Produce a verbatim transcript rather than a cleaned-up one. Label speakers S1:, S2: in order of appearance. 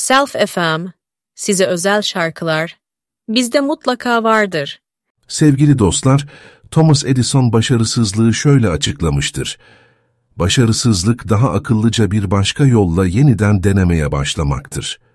S1: Self F M, size özel şarkılar, bizde mutlaka vardır.
S2: Sevgili dostlar, Thomas Edison başarısızlığı şöyle açıklamıştır. Başarısızlık daha akıllıca bir başka yolla yeniden denemeye başlamaktır.